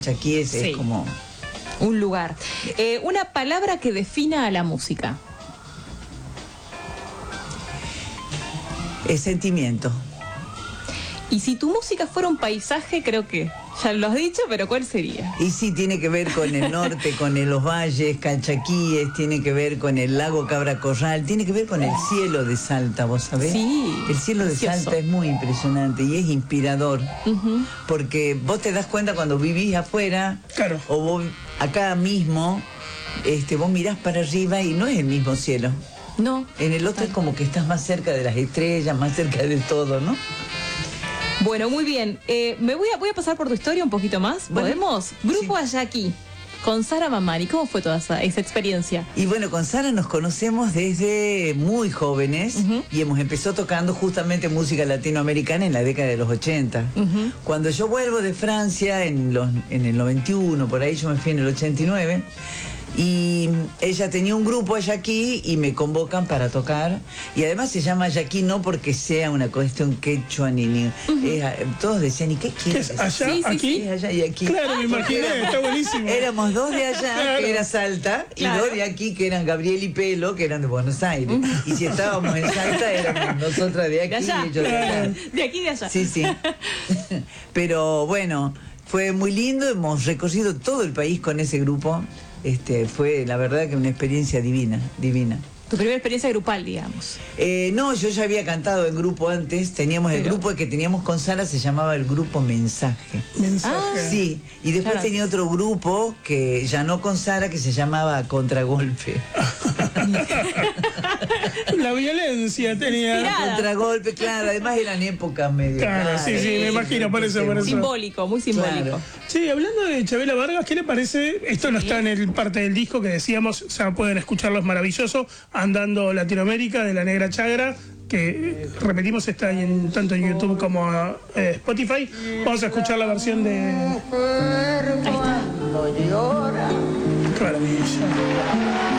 Aquí es como un lugar. Una palabra que defina a la música. es sentimiento. Y si tu música fuera un paisaje, creo que ya lo has dicho, pero ¿cuál sería? Y sí, tiene que ver con el norte, con los valles, Calchaquíes, tiene que ver con el lago Cabra Corral, tiene que ver con el cielo de Salta, ¿vos sabés? Sí. El cielo de Salta es muy impresionante y es inspirador, porque vos te das cuenta cuando vivís afuera, claro, o vos acá mismo, vos mirás para arriba y no es el mismo cielo. No. En el otro es como que estás más cerca de las estrellas, más cerca de todo, ¿no? Bueno, muy bien. Voy a pasar por tu historia un poquito más. ¿Podemos? Bueno, Grupo sí. Ayaquí, con Sara Mamani. ¿Cómo fue toda esa experiencia? Y bueno, con Sara nos conocemos desde muy jóvenes y hemos empezado tocando justamente música latinoamericana en la década de los 80. Cuando yo vuelvo de Francia en el 91, por ahí yo me fui en el 89, y ella tenía un grupo Ayaquí y me convocan para tocar, y además se llama Ayaquí no porque sea una cuestión quechua ni todos decían, ¿y qué quieres? ¿Qué es allá, sí, aquí? Sí, allá y aquí. Claro, me imaginé, está buenísimo. Éramos dos de allá, Claro, que era Salta, claro, y dos de aquí, que eran Gabriel y Pelo, que eran de Buenos Aires. Y si estábamos en Salta, éramos nosotras de aquí De allá. y ellos de allá. De aquí y de allá. Sí, sí. Pero bueno, fue muy lindo, hemos recorrido todo el país con ese grupo. Fue la verdad que una experiencia divina, divina. Tu primera experiencia grupal, digamos. No, yo ya había cantado en grupo antes, teníamos el grupo que teníamos con Sara, se llamaba el grupo Mensaje. Mensaje. Sí, y después Claro. tenía otro grupo que ya no con Sara, que se llamaba Contragolpe. La violencia tenía. Inspirada. Contragolpe, claro, además eran épocas medio... Claro, sí, sí, me imagino, por eso. Simbólico, muy simbólico. Claro. Sí, hablando de Chabela Vargas, ¿qué le parece? Esto no está en el parte del disco que decíamos, o sea, pueden escucharlo, es maravilloso. Andando Latinoamérica, de La Negra Chagra, que repetimos, está ahí tanto en YouTube como Spotify. Vamos a escuchar la versión de... Ahí está. Qué maravilla.